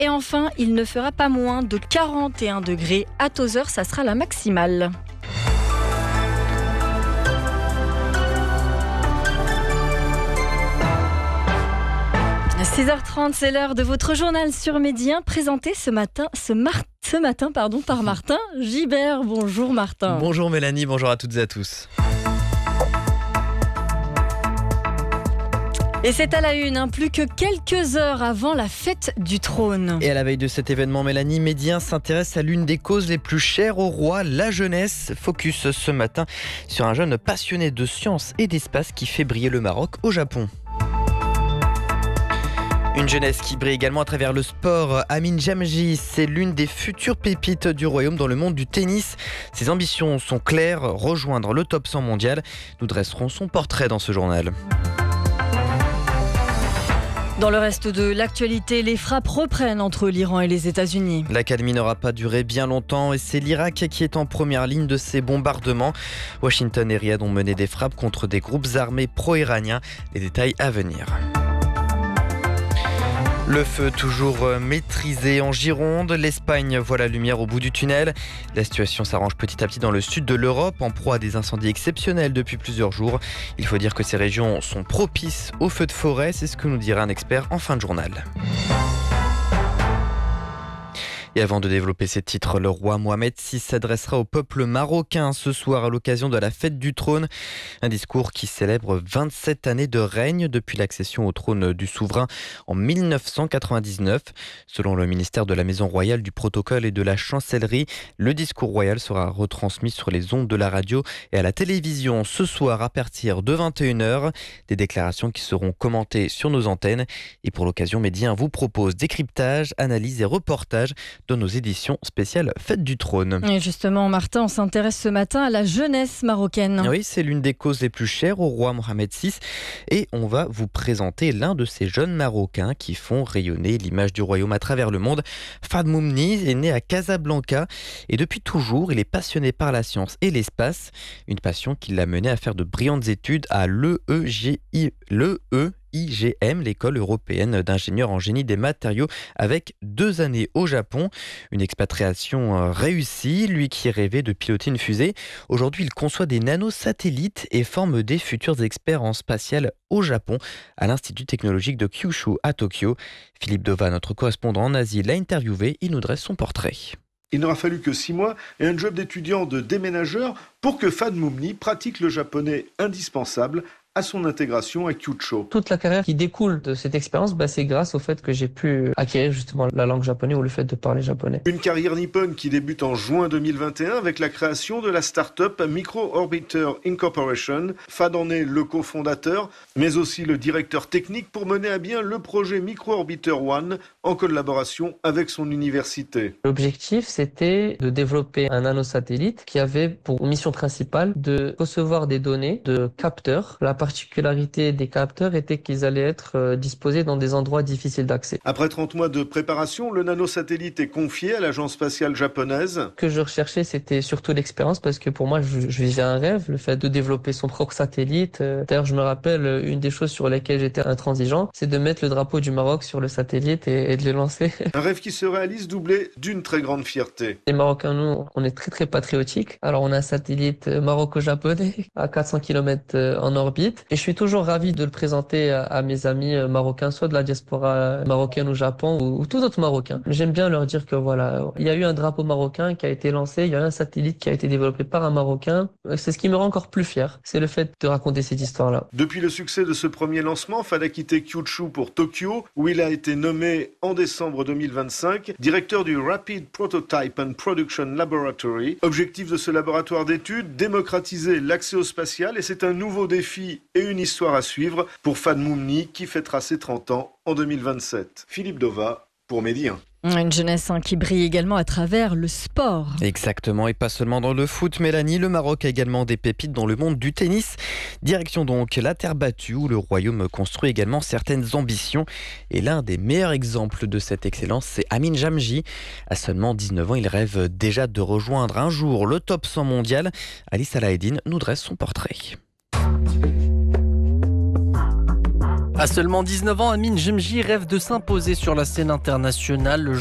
Et enfin, il ne fera pas moins de 41 degrés. À Tozeur, ça sera la maximale. 6h30, c'est l'heure de votre journal sur Midi 1, présenté ce matin par Martin Gibert. Bonjour Martin. Bonjour Mélanie, bonjour à toutes et à tous. Et c'est à la une, plus que quelques heures avant la fête du trône. Et à la veille de cet événement, Mélanie, Midi 1 s'intéresse à l'une des causes les plus chères au roi, la jeunesse. Focus ce matin sur un jeune passionné de science et d'espace qui fait briller le Maroc au Japon. Une jeunesse qui brille également à travers le sport. Amine Jamji, c'est l'une des futures pépites du royaume dans le monde du tennis. Ses ambitions sont claires, rejoindre le top 100 mondial. Nous dresserons son portrait dans ce journal. Dans le reste de l'actualité, les frappes reprennent entre l'Iran et les États-Unis. L'accalmie n'aura pas duré bien longtemps et c'est l'Irak qui est en première ligne de ces bombardements. Washington et Riyad ont mené des frappes contre des groupes armés pro-iraniens. Les détails à venir. Le feu toujours maîtrisé en Gironde. L'Espagne voit la lumière au bout du tunnel. La situation s'arrange petit à petit dans le sud de l'Europe, en proie à des incendies exceptionnels depuis plusieurs jours. Il faut dire que ces régions sont propices aux feux de forêt. C'est ce que nous dira un expert en fin de journal. Et avant de développer ces titres, le roi Mohamed VI s'adressera au peuple marocain ce soir à l'occasion de la fête du trône. Un discours qui célèbre 27 années de règne depuis l'accession au trône du souverain en 1999. Selon le ministère de la Maison Royale, du Protocole et de la Chancellerie, le discours royal sera retransmis sur les ondes de la radio et à la télévision ce soir à partir de 21h. Des déclarations qui seront commentées sur nos antennes. Et pour l'occasion, Midi 1 vous propose décryptage, analyse et reportage de nos éditions spéciales Fête du Trône. Et justement, Martin, on s'intéresse ce matin à la jeunesse marocaine. Oui, c'est l'une des causes les plus chères au roi Mohamed VI et on va vous présenter l'un de ces jeunes Marocains qui font rayonner l'image du royaume à travers le monde. Fad Moumni est né à Casablanca et depuis toujours, il est passionné par la science et l'espace, une passion qui l'a mené à faire de brillantes études à l'EIGM, l'école européenne d'ingénieurs en génie des matériaux, avec 2 années au Japon. Une expatriation réussie, lui qui rêvait de piloter une fusée. Aujourd'hui, il conçoit des nanosatellites et forme des futurs experts en spatial au Japon, à l'Institut technologique de Kyushu à Tokyo. Philippe Dova, notre correspondant en Asie, l'a interviewé. Il nous dresse son portrait. Il n'aura fallu que 6 mois et un job d'étudiant de déménageur pour que Fad Moumni pratique le japonais indispensable à son intégration à Kyushu. Toute la carrière qui découle de cette expérience, c'est grâce au fait que j'ai pu acquérir justement la langue japonaise ou le fait de parler japonais. Une carrière nippone qui débute en juin 2021 avec la création de la start-up Micro Orbiter Incorporation. Fad en est le cofondateur, mais aussi le directeur technique pour mener à bien le projet Micro Orbiter One en collaboration avec son université. L'objectif, c'était de développer un nanosatellite qui avait pour mission principale de recevoir des données de capteurs. La particularité des capteurs était qu'ils allaient être disposés dans des endroits difficiles d'accès. Après 30 mois de préparation, le nanosatellite est confié à l'agence spatiale japonaise. Ce que je recherchais, c'était surtout l'expérience parce que pour moi, je vivais un rêve, le fait de développer son propre satellite. D'ailleurs, je me rappelle, une des choses sur lesquelles j'étais intransigeant, c'est de mettre le drapeau du Maroc sur le satellite et de le lancer. Un rêve qui se réalise doublé d'une très grande fierté. Les Marocains, nous, on est très très patriotiques. Alors, on a un satellite maroco-japonais à 400 km en orbite. Et je suis toujours ravi de le présenter à mes amis marocains, soit de la diaspora marocaine au Japon ou tout autre Marocain. J'aime bien leur dire que voilà, il y a eu un drapeau marocain qui a été lancé, il y a eu un satellite qui a été développé par un Marocain. C'est ce qui me rend encore plus fier, c'est le fait de raconter cette histoire-là. Depuis le succès de ce premier lancement, Fad a quitté Kyushu pour Tokyo, où il a été nommé en décembre 2025 directeur du Rapid Prototype and Production Laboratory. Objectif de ce laboratoire d'études, démocratiser l'accès au spatial, et c'est un nouveau défi et une histoire à suivre pour Fad Moumni qui fêtera ses 30 ans en 2027. Philippe Dova pour Midi 1. Une jeunesse qui brille également à travers le sport. Exactement, et pas seulement dans le foot, Mélanie. Le Maroc a également des pépites dans le monde du tennis. Direction donc la terre battue où le royaume construit également certaines ambitions. Et l'un des meilleurs exemples de cette excellence, c'est Amine Jamji. À seulement 19 ans, il rêve déjà de rejoindre un jour le top 100 mondial. Alice Alaeddine nous dresse son portrait. À seulement 19 ans, Amine Jemji rêve de s'imposer sur la scène internationale.